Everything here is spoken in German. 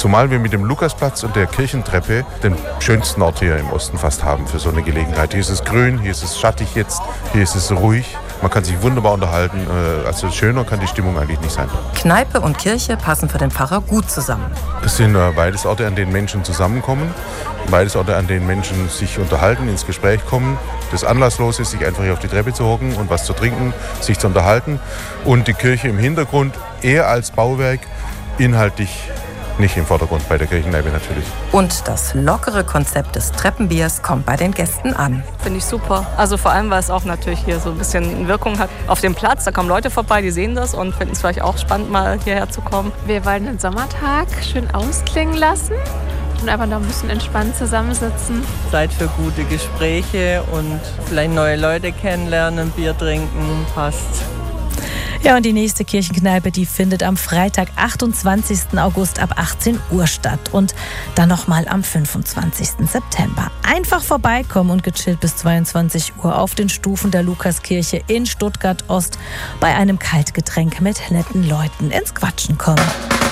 Zumal wir mit dem Lukasplatz und der Kirchentreppe den schönsten Ort hier im Osten fast haben für so eine Gelegenheit. Hier ist es grün, hier ist es schattig jetzt, hier ist es ruhig. Man kann sich wunderbar unterhalten. Also schöner kann die Stimmung eigentlich nicht sein. Kneipe und Kirche passen für den Pfarrer gut zusammen. Es sind beides Orte, an denen Menschen zusammenkommen. Beides Orte, an denen Menschen sich unterhalten, ins Gespräch kommen. Das anlasslos ist, sich einfach hier auf die Treppe zu hocken und was zu trinken, sich zu unterhalten. Und die Kirche im Hintergrund eher als Bauwerk, inhaltlich nicht im Vordergrund, bei der Kirchenkneipe natürlich. Und das lockere Konzept des Treppenbiers kommt bei den Gästen an. Finde ich super. Also vor allem, weil es auch natürlich hier so ein bisschen Wirkung hat auf dem Platz. Da kommen Leute vorbei, die sehen das und finden es vielleicht auch spannend, mal hierher zu kommen. Wir wollen den Sommertag schön ausklingen lassen und einfach noch ein bisschen entspannt zusammensitzen. Zeit für gute Gespräche und vielleicht neue Leute kennenlernen, Bier trinken, passt. Ja, und die nächste Kirchenkneipe, die findet am Freitag, 28. August ab 18 Uhr statt und dann nochmal am 25. September. Einfach vorbeikommen und gechillt bis 22 Uhr auf den Stufen der Lukaskirche in Stuttgart-Ost bei einem Kaltgetränk mit netten Leuten ins Quatschen kommen.